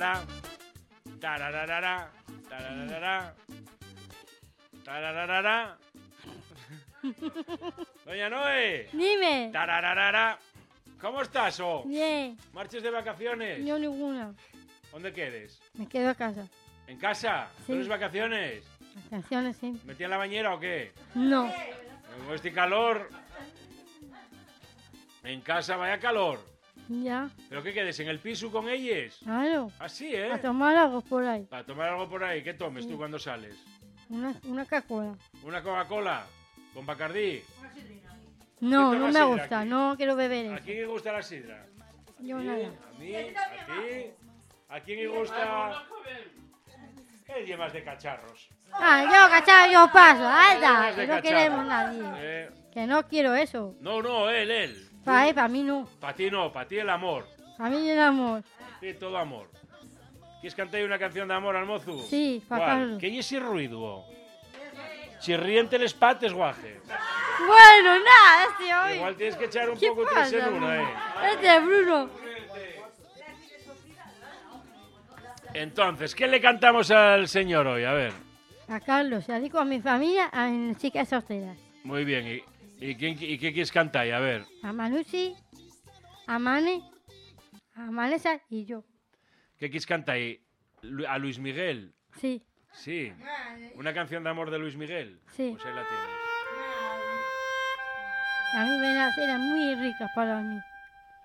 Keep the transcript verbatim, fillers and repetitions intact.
Ta, tarararara, tarararara, tarararara. Doña Noé. Dime. Tarararara. ¿Cómo estás, oh? Bien. ¿Marches de vacaciones? Yo ninguna. ¿Dónde quedes? Me quedo a casa. ¿En casa? Sí. ¿Tienes vacaciones? Las canciones, sí. ¿Metí en la bañera o qué? No. Con este calor. En casa, vaya calor. Ya. ¿Pero qué quedes? ¿En el piso con ellos? Claro. Así, ¿eh? A tomar algo por ahí. Para tomar algo por ahí. ¿Qué tomes Sí. tú cuando sales? Una, una Coca-Cola. ¿Una Coca-Cola? ¿Con Bacardí? No, ¿Qué no tomas me sidra gusta. aquí? No quiero beber ¿A eso. quién le gusta la sidra? Yo ¿A nada. mí? ¿A mí? ¿A ti? ¿A quién le gusta...? ¿Qué llevas de cacharros? Ah, yo, cachao, yo paso. Anda, Llevas de que no cacharros. queremos nadie. Eh, Que no quiero eso. no, no, él, él. Para él, para mí no. Para ti no, para ti el amor. Para mí el amor. Sí, todo amor. ¿Quieres cantar una canción de amor al mozo? Sí, pa' ¿Cuál? Carlos. ¿Qué es ese ruido? Chirriente les pates, guaje. Bueno, nada, este hoy. Igual tienes que echar un ¿Qué poco pasa, tres en uno, Bruno? eh. Este es Bruno. Entonces, ¿qué le cantamos al señor hoy? A ver. A Carlos, y así con mi familia, a mis chicas solteras. Muy bien. ¿Y, y, quién- y qué quieres cantar? A ver. A Manucci, a Mane, a Manesa y yo. ¿Qué quieres cantar? ¿Y Lu- ¿A Luis Miguel? Sí, Sí. ¿Una canción de amor de Luis Miguel? Sí. Pues ahí la tienes. a mí me las eran muy ricas para mí.